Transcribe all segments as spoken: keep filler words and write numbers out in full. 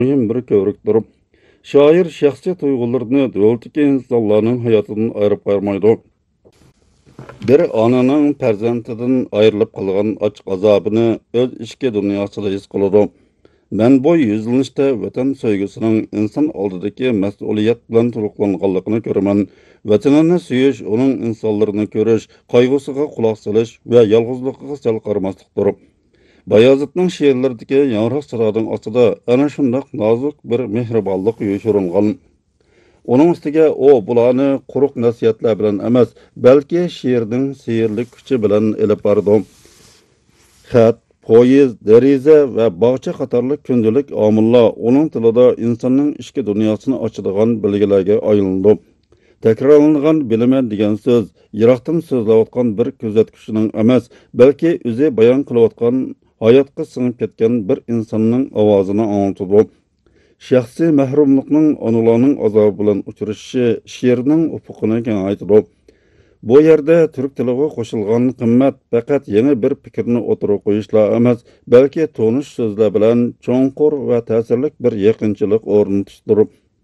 mühim bir kövrükdür. Şair şahsiy tuyg'ularni davlatdagi insonlarning hayotidan ayirib qo'ymaydi. Bir onaning farzandidan ayrilib qolgan ochiq azobini o'z ichki dunyosida his qiladi. Men bu yuzlanishda vatan sevgisining inson oldidagi mas'uliyat bilan to'lqinlanganligini ko'raman. Vatanini suyish, uning insonlarini ko'rish, qayg'usiga quloq solish va yolg'izligiga sal qaramaslikdir. Bayazıtning she'rlaridagi yangroq siroding ostida ana shundoq nozik bir mehribonlik yoshirilgan. Onun ustiga o bularni quruq nasihatlar bilan emas, balki she'rning sehrli kuchi bilan elib bordi. Xat, poyez, deriza va bog'cha qatorli kundalik omillar uning tilida insonning ichki dunyosini ochadigan belgilarga aylandi. Takrorlangan bilaman degan so'z yiroqdan so'zlayotgan bir kuzatuvchining emas, balki o'zi bayon qilayotgan hayotga singib ketgan bir insonning ovozini anglatadi. Shaxsiy mahrumlikning onalarning azobi bilan uchrashishi she'rning ufuqini kengaytirdi. Bu yerda turk tiliga qo'shilgan qimmat faqat yangi bir fikrni o'tirib qo'yishlar emas, balki tonish so'zlar bilan cho'nqur va ta'sirli bir yaqinchilik o'rnatishdir.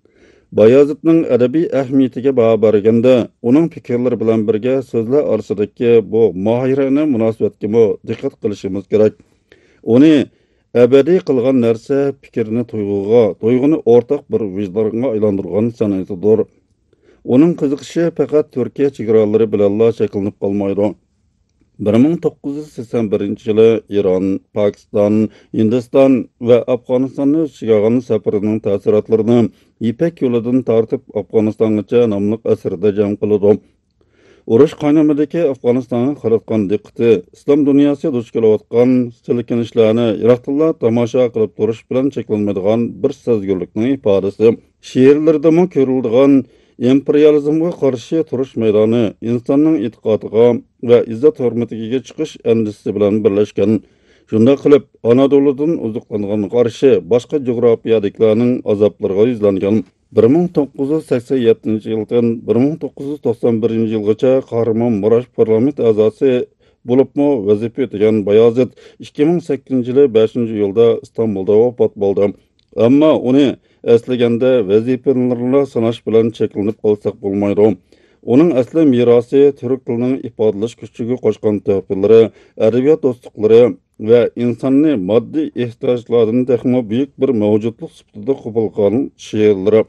Bayazidning adabiy ahamiyatiga baho berganda, uning fikrlari bilan birga so'zlar orasidagi bu mohirona munosabatga diqqat qilishimiz kerak. Uni abadiy qilgan narsa fikrni tuyg'uga, tuyg'uni o'rtaq bir vijdonga aylantirgan san'atidir. Uning qiziqishi faqat Turkiya chegaralari bilanla shakllanib qolmaydi. bir ming to'qqiz yuz sakson birinchi yili Iran, Pokiston, Hindiston va Afg'onistonni chigagan safarining ta'sirotlarini İpek yo'lidan tortib Afg'onistongacha nomli asarda jam qiladi. Urush qaynamadagi Afg'onistonga qaratgan diqqati islom dunyosi duch kelayotgan silkinishlarni yiroqdan tomosha qilib turish bilan cheklanmaydigan bir sezgirlikning ifodasi. She'rlardami ko'riladigan imperializmga qarshi turish maydoni insonning e'tiqodiga va izzat hurmatiga chiqish andisi bilan birlashgan. Shunda qilib Anadoludan uzuqlangan qarshi boshqa geografiyadagilarning azoblariga yuzlangan. bir ming to'qqiz yuz sakson yettinchi yildan bir ming to'qqiz yuz to'qson birinchi yilgacha Qahramon Murash parlament a'zosi bo'libmi vazifa o'tagan Bayazid ikki ming sakkizinchi yili beshinchi iyulda Istanbulda vafot bo'ldi. Ammo uni eslaganda vazifalarni sanash bilan cheklanib qolsak bo'lmaydi. Uning asli merosi turk tilining ifodalash kuchiga qo'shgan tuhfalari, adabiyot do'stliklari va insonni moddiy ehtiyojlardan texmo buyuk bir mavjudlik sifatida qabul qilgan she'rlari.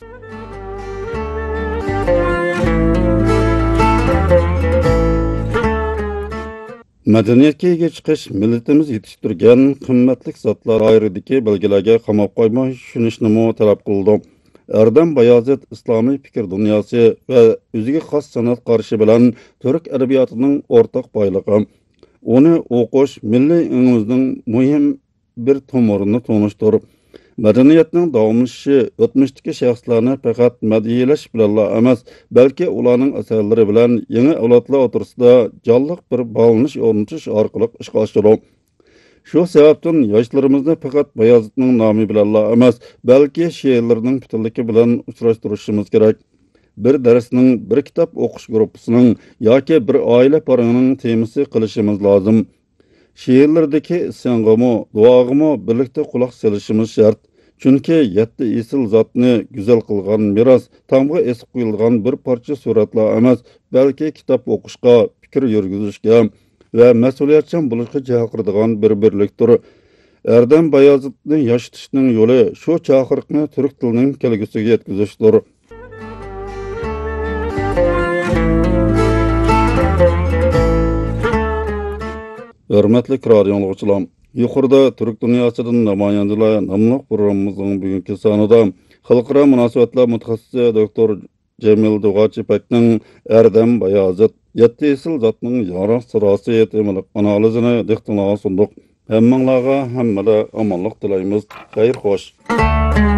Madaniyatga ega chiqish millatimiz yetishtirgan qimmatli zotlar ayridagi belgilarga qamab qo'ymay tushunishni talab qildi. Erdem Bayazid islomiy fikr dunyosi va o'ziga xos san'at qarishi bilan turk adabiyotining o'rtaq boyligi. Uni o'qish milliy ingimizning muhim bir tomirini tonishtirib, madaniyatning davomlashishi o'tmishdagi shaxslarni faqat madhiyalash bilan emas, balki ularning asarlari bilan yangi avlodlar o'rtasida jonliq bir bog'lanish o'rnatish orqali ishga oshirdi. Şu sebepten yaşlarımızda fakat Bayazidning nomi bilan emas, balki she'rlarining butunligi bilan uchrashtirishimiz kerak. Bir darsning, bir kitob o'qish gruppasining yoki bir oila parangining temasi qilishimiz lozim. She'rlardagi isyong'imi, duog'imi birlikda quloq solishimiz shart. Chunki yetti esil zotni go'zal qilgan meros tomga esib qo'yilgan bir parcha suratlar emas, balki kitob o'qishga, fikr yurgizishga ve mas'uliyatchan bo'lishga chaqiradigan bir birlikdir. Erdem Bayazidni yoshitishning yo'li shu chaqiriqni turk tilining kelgusiga yetkazishdir. Hurmatli radio anglag'uchilar, yuqorida turk dunyosidan namoyandalar nomli programmamizning bugungi sonida xalqaro munosabatlar mutaxassisi doktor Cemil Dug'achipakning Erdem Bayazid yetti esil zotning yangroq sirosi temali analizini diqqatingizga sunduk. Hammanglarga hammada omonlik tilaymiz. Xayr xo'sh.